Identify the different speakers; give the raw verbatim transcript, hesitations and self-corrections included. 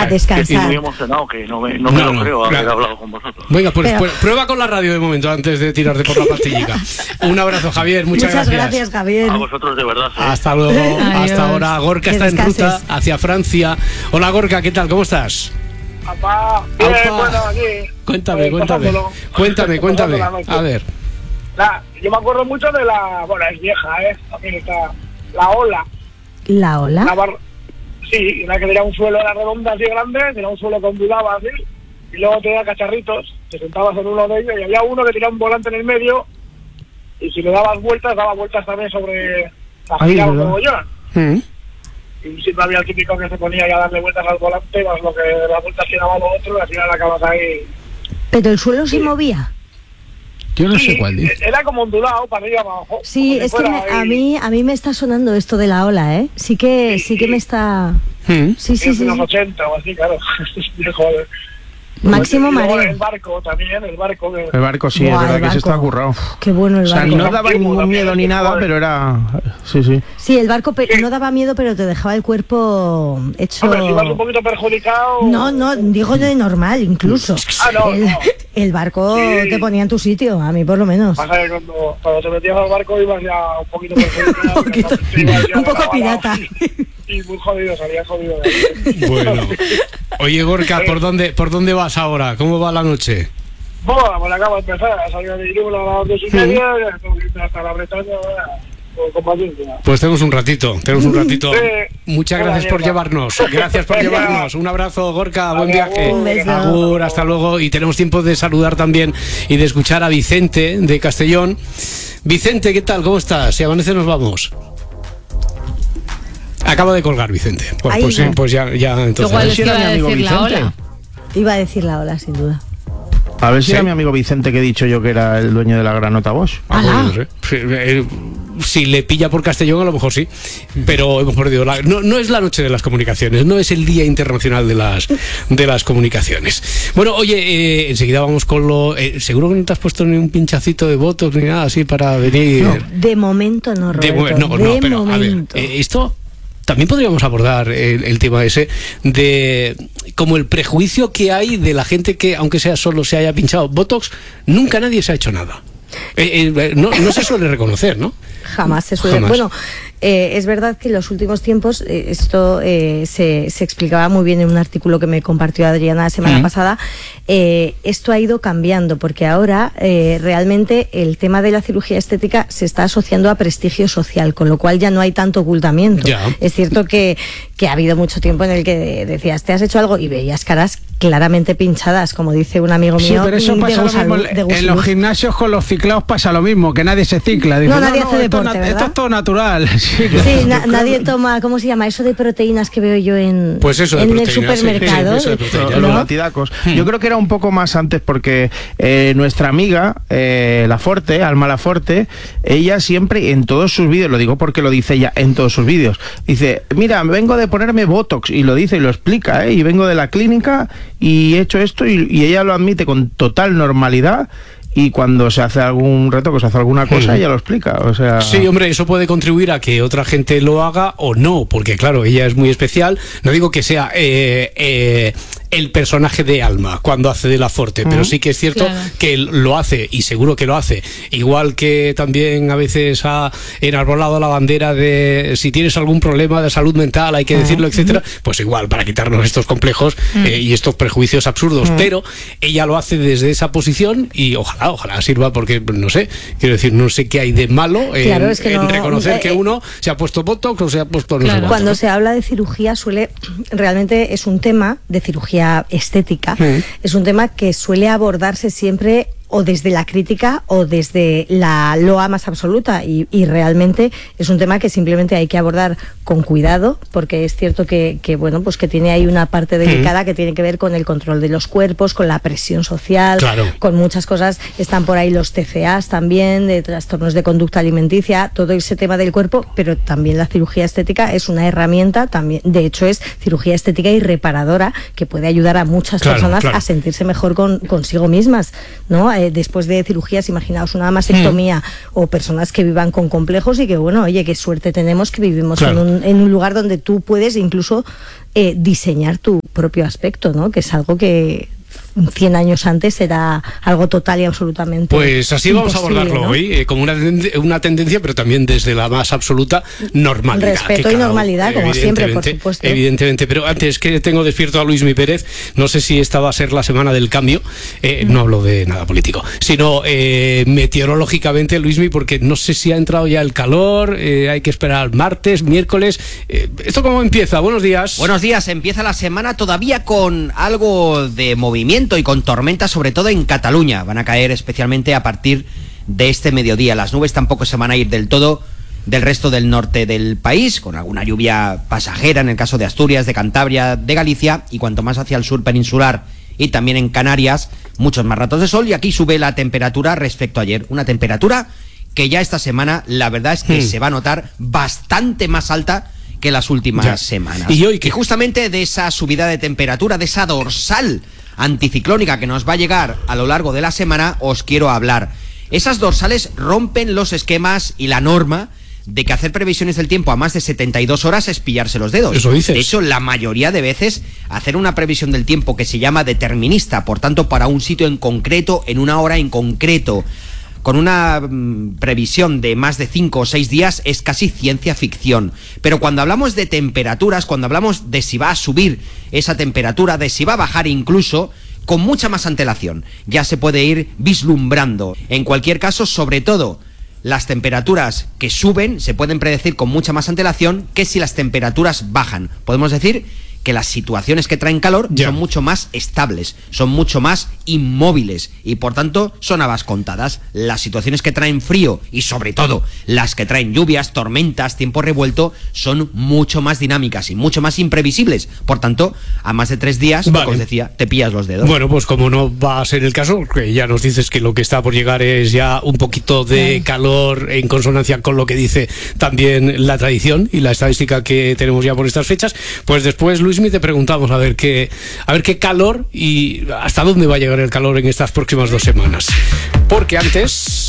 Speaker 1: a descansar.
Speaker 2: Estoy muy emocionado, que no me, no me
Speaker 3: No,
Speaker 2: lo
Speaker 3: no,
Speaker 2: creo haber
Speaker 3: claro.
Speaker 2: hablado con vosotros.
Speaker 3: Venga, pues,
Speaker 1: Pero-
Speaker 3: pues prueba con la radio de momento antes de tirarte por la pastillica. Un abrazo, Javier, muchas,
Speaker 1: Muchas gracias, Javier.
Speaker 2: A vosotros de verdad. ¿eh?
Speaker 3: Hasta luego,
Speaker 4: Adiós.
Speaker 3: hasta ahora. Gorka
Speaker 1: Que
Speaker 3: está en
Speaker 1: descanses.
Speaker 3: ruta hacia Francia. Hola, Gorka, ¿qué tal? ¿Cómo estás?
Speaker 5: Papá, bien,
Speaker 3: Aupa.
Speaker 5: bueno, aquí.
Speaker 3: Cuéntame,
Speaker 5: eh,
Speaker 3: cuéntame.
Speaker 5: pasándolo.
Speaker 3: Cuéntame, cuéntame.
Speaker 5: Pasando la noche.
Speaker 3: A ver.
Speaker 5: Nah, yo me acuerdo mucho de la. Bueno, es vieja, ¿eh? También está. La ola.
Speaker 1: La
Speaker 5: La
Speaker 1: ola.
Speaker 5: bar... Sí, una que tenía un suelo, era redonda así grande, tenía un suelo que ondulaba así. Y luego tenía cacharritos. Te sentabas en uno de ellos y había uno que tenía un volante en el medio. Y si le dabas vueltas, daba vueltas también sobre la
Speaker 6: Ay,
Speaker 5: gira o
Speaker 6: ¿verdad?
Speaker 5: mogollón.
Speaker 3: Mm.
Speaker 5: Y siempre había el típico que se ponía ya a darle vueltas al volante, más lo que las vueltas que daba lo otro, y al final acabas ahí.
Speaker 1: Pero el suelo se movía.
Speaker 6: Yo no
Speaker 5: Sí,
Speaker 6: sé cuál dice.
Speaker 5: era como ondulado para arriba para abajo.
Speaker 1: Sí,
Speaker 5: como si
Speaker 1: es que
Speaker 5: fuera
Speaker 1: me- a
Speaker 5: ahí.
Speaker 1: mí a mí me está sonando esto de la ola, ¿eh? Sí que sí que me está.
Speaker 3: Mm.
Speaker 1: Sí, sí,
Speaker 5: Es
Speaker 1: sí.
Speaker 5: de los
Speaker 1: sí.
Speaker 5: ochenta o así, claro. Joder.
Speaker 1: Máximo
Speaker 5: Y luego
Speaker 1: mareo.
Speaker 5: el barco también, el barco. Que...
Speaker 6: El barco sí,
Speaker 1: Buah,
Speaker 6: es verdad
Speaker 1: el
Speaker 6: que se
Speaker 1: barco.
Speaker 6: está currado.
Speaker 1: Qué bueno el
Speaker 6: O sea,
Speaker 1: barco.
Speaker 6: no daba ningún miedo ni nada, pero era... Sí, sí.
Speaker 1: Sí, el barco pe- no daba miedo, pero te dejaba el cuerpo hecho.
Speaker 5: Hombre, si vas un poquito perjudicado...
Speaker 1: No, no, digo de normal, incluso.
Speaker 5: Ah, no,
Speaker 1: el,
Speaker 5: no.
Speaker 1: el barco
Speaker 5: Sí.
Speaker 1: te ponía en tu sitio, a mí por lo menos.
Speaker 5: Pasa que cuando, cuando te metías al barco ibas ya un poquito perjudicado.
Speaker 1: Un poquito.
Speaker 5: te ibas ya
Speaker 1: Un poco
Speaker 5: abalado
Speaker 1: pirata.
Speaker 5: Y, y muy jodido, salías jodido de ahí.
Speaker 3: Bueno. Oye, Gorka, ¿por dónde, ¿por dónde vas ahora? ¿Cómo va la noche?
Speaker 5: Bueno, pues acabo de empezar, salí de Irún a las dos y media, ya tengo que irme hasta la Bretaña, con, con paciencia.
Speaker 3: Pues tenemos un ratito, tenemos un ratito.
Speaker 5: Sí.
Speaker 3: Muchas
Speaker 5: Buena
Speaker 3: gracias por
Speaker 5: mierda.
Speaker 3: llevarnos. Gracias por
Speaker 5: Venga.
Speaker 3: llevarnos. Un abrazo, Gorka, buen
Speaker 5: Venga,
Speaker 3: viaje.
Speaker 1: un beso.
Speaker 3: Agur, hasta luego. Y tenemos tiempo de saludar también y de escuchar a Vicente de Castellón. Vicente, ¿qué tal? ¿Cómo estás? Si amanece nos vamos. Acaba de colgar, Vicente. Pues,
Speaker 1: Ahí
Speaker 3: pues sí,
Speaker 1: no.
Speaker 3: pues ya, ya entonces.
Speaker 4: Igual
Speaker 6: ver
Speaker 4: es
Speaker 6: si
Speaker 4: que
Speaker 6: era
Speaker 4: iba a
Speaker 6: mi amigo
Speaker 4: decir la
Speaker 6: Vicente.
Speaker 4: ola.
Speaker 1: Iba a decir la ola, sin duda.
Speaker 6: A ver si
Speaker 3: Sí.
Speaker 6: era mi amigo Vicente que he dicho yo que era el dueño de la granota Bosch.
Speaker 3: Ah, bueno, no sé. Sí, eh, si le pilla por Castellón, a lo mejor sí. Pero hemos perdido la. No, no es la noche de las comunicaciones, no es el Día Internacional de las de las Comunicaciones. Bueno, oye, eh, enseguida vamos con lo. Eh, seguro que no te has puesto ni un pinchacito de votos ni nada así para venir.
Speaker 1: De momento no,
Speaker 3: De
Speaker 1: Roberto.
Speaker 3: mo- no, no,
Speaker 1: de
Speaker 3: pero a ver,
Speaker 1: momento.
Speaker 3: eh, esto también podríamos abordar el, el tema ese de como el prejuicio que hay de la gente que, aunque sea solo se haya pinchado Botox, nunca nadie se ha hecho nada. Eh, eh, no, no se suele reconocer, ¿no?
Speaker 1: Jamás se suele.
Speaker 3: Jamás.
Speaker 1: Bueno, eh, es verdad que en los últimos tiempos eh, esto eh, se, se explicaba muy bien en un artículo que me compartió Adriana la semana
Speaker 3: Ujú.
Speaker 1: pasada. Eh, esto ha ido cambiando porque ahora eh, realmente el tema de la cirugía estética se está asociando a prestigio social, con lo cual ya no hay tanto ocultamiento.
Speaker 3: Ya.
Speaker 1: Es cierto que, que ha habido mucho tiempo en el que decías, ¿te has hecho algo? Y veías caras claramente pinchadas, como dice un amigo
Speaker 6: Sí,
Speaker 1: mío.
Speaker 6: pero eso
Speaker 1: de
Speaker 6: pasa lo
Speaker 1: Gusalú-
Speaker 6: mismo
Speaker 1: de
Speaker 6: en
Speaker 1: Gusalú.
Speaker 6: los gimnasios con los ciclados, pasa lo mismo, que nadie se cicla. Dice,
Speaker 1: No, nadie hace
Speaker 6: esto,
Speaker 1: deporte,
Speaker 6: es na-
Speaker 1: ¿verdad?
Speaker 6: esto es todo natural. Sí, claro.
Speaker 1: Sí, na- nadie toma, ¿cómo se llama? Eso de proteínas que veo yo en,
Speaker 3: Pues eso de
Speaker 1: en el
Speaker 3: proteínas, sí,
Speaker 1: supermercado.
Speaker 3: sí, eso de proteínas.
Speaker 6: Los
Speaker 1: ¿no?
Speaker 6: batidacos. Yo creo que era un poco más antes porque eh, nuestra amiga, eh, Laforte, Alma Laforte, ella siempre en todos sus vídeos, lo digo porque lo dice ella en todos sus vídeos, dice, mira, vengo de ponerme Botox, y lo dice y lo explica, ¿eh? Y vengo de la clínica y he hecho esto, y, y ella lo admite con total normalidad. Y cuando se hace algún reto, que se hace alguna cosa,
Speaker 3: Hmm.
Speaker 6: ella lo explica. O sea,
Speaker 3: Sí, hombre, eso puede contribuir a que otra gente lo haga o no, porque claro, ella es muy especial. No digo que sea eh, eh, el personaje de Alma cuando hace de Laforte, pero sí que es cierto
Speaker 4: Claro.
Speaker 3: que él lo hace, y seguro que lo hace. Igual que también a veces ha enarbolado la bandera de si tienes algún problema de salud mental hay que decirlo, etcétera, pues igual, para quitarnos estos complejos eh, y estos prejuicios absurdos. Pero ella lo hace desde esa posición y ojalá, ojalá sirva, porque no sé, quiero decir, no sé qué hay de malo en,
Speaker 1: Claro, es que
Speaker 3: en
Speaker 1: no-
Speaker 3: reconocer
Speaker 1: eh,
Speaker 3: que uno se ha puesto Botox o se ha puesto no sé
Speaker 4: Claro.
Speaker 3: cuánto,
Speaker 1: Cuando
Speaker 3: ¿no?
Speaker 1: se habla de cirugía suele, realmente es un tema de cirugía estética,
Speaker 3: Mm.
Speaker 1: es un tema que suele abordarse siempre o desde la crítica o desde la loa más absoluta, y, y realmente es un tema que simplemente hay que abordar con cuidado, porque es cierto que, que bueno, pues que tiene ahí una parte delicada que tiene que ver con el control de los cuerpos, con la presión social,
Speaker 3: Claro.
Speaker 1: con muchas cosas. Están por ahí los T C As también, de trastornos de conducta alimenticia, todo ese tema del cuerpo, pero también la cirugía estética es una herramienta, también, de hecho es cirugía estética y reparadora, que puede ayudar a muchas
Speaker 3: Claro,
Speaker 1: personas
Speaker 3: claro.
Speaker 1: a sentirse mejor con, consigo mismas, ¿no? Eh, después de cirugías, imaginaos una mastectomía
Speaker 3: Hmm.
Speaker 1: o personas que vivan con complejos y que, bueno, oye, qué suerte tenemos que vivimos
Speaker 3: Claro.
Speaker 1: en, un, en un lugar donde tú puedes incluso eh, diseñar tu, propio aspecto, ¿no? Que es algo que cien años antes era algo total y absolutamente
Speaker 3: pues así vamos a abordarlo, ¿no? Hoy, eh, como una, una tendencia, pero también desde la más absoluta normalidad.
Speaker 1: Respeto y normalidad, como siempre, por supuesto.
Speaker 3: Evidentemente, pero antes que tengo despierto a Luismi Pérez, no sé si esta va a ser la semana del cambio, eh, mm. no hablo de nada político, sino eh, meteorológicamente, Luismi, porque no sé si ha entrado ya el calor, eh, hay que esperar martes, miércoles. Eh, ¿Esto cómo empieza? Buenos días.
Speaker 4: Buenos días, empieza la semana todavía con algo de movimiento y con tormentas, sobre todo en Cataluña. Van a caer especialmente a partir de este mediodía. Las nubes tampoco se van a ir del todo del resto del norte del país, con alguna lluvia pasajera en el caso de Asturias, de Cantabria, de Galicia, y cuanto más hacia el sur peninsular y también en Canarias, muchos más ratos de sol. Y aquí sube la temperatura respecto a ayer, una temperatura que ya esta semana la verdad es que hmm. se va a notar bastante más alta que las últimas ya. semanas.
Speaker 3: Y hoy que
Speaker 4: y justamente de esa subida de temperatura, de esa dorsal anticiclónica que nos va a llegar a lo largo de la semana, os quiero hablar. Esas dorsales rompen los esquemas y la norma de que hacer previsiones del tiempo a más de setenta y dos horas es pillarse los dedos.
Speaker 3: Eso dices.
Speaker 4: De hecho, la mayoría de veces hacer una previsión del tiempo que se llama determinista, por tanto, para un sitio en concreto, en una hora en concreto, con una mmm, previsión de más de cinco o seis días, es casi ciencia ficción. Pero cuando hablamos de temperaturas, cuando hablamos de si va a subir esa temperatura, de si va a bajar incluso, con mucha más antelación, ya se puede ir vislumbrando. En cualquier caso, sobre todo, las temperaturas que suben se pueden predecir con mucha más antelación que si las temperaturas bajan. Podemos decir que las situaciones que traen calor yeah. son mucho más estables, son mucho más inmóviles y por tanto son habas contadas. Las situaciones que traen frío y sobre todo las que traen lluvias, tormentas, tiempo revuelto son mucho más dinámicas y mucho más imprevisibles. Por tanto, a más de tres días, vale. como os decía, te pillas los dedos.
Speaker 3: Bueno, pues como no va a ser el caso, que ya nos dices que lo que está por llegar es ya un poquito de yeah. calor en consonancia con lo que dice también la tradición y la estadística que tenemos ya por estas fechas, pues después Luismi, te preguntamos a ver qué a ver qué calor y hasta dónde va a llegar el calor en estas próximas dos semanas. Porque antes